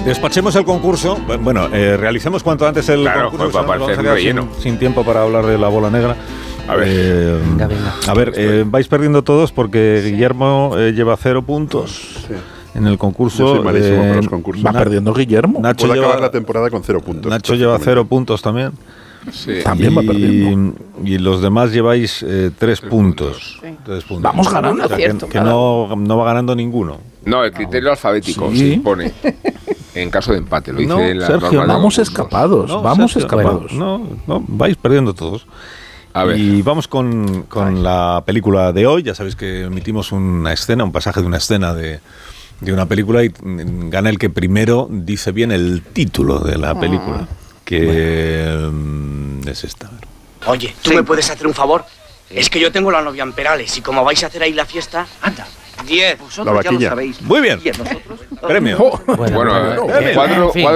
Despachemos el concurso. Bueno, realicemos cuanto antes el concurso. Pues va a parecer relleno. Sin tiempo para hablar de la bola negra. A ver. Venga. A ver, vais perdiendo todos porque Guillermo lleva 0 puntos. Sí. En el concurso. Yo soy malísimo para los concursos. Va perdiendo Guillermo. Nacho Puede lleva, acabar la temporada con 0 puntos. Nacho lleva 0 puntos también. Sí. También va perdiendo. Y los demás lleváis 3 puntos. Sí. 3 puntos. Vamos ganando. O sea, que no va ganando ninguno. No, el criterio alfabético Sí. se impone en caso de empate. Lo dice No, la Sergio, norma de Vamos concursos. escapados, No, vamos Sergio, escapados. No, vais perdiendo todos. A ver. Y vamos con la película de hoy. Ya sabéis que emitimos una escena, un pasaje de una escena de una película y gana el que primero dice bien el título de la película, que es esta. Oye, ¿tú me puedes hacer un favor? Es que yo tengo la novia en Perales y como vais a hacer ahí la fiesta... Anda. 10. La vaquilla. Muy bien. Premio. Bueno, Bueno, cuadro en fin. cuadro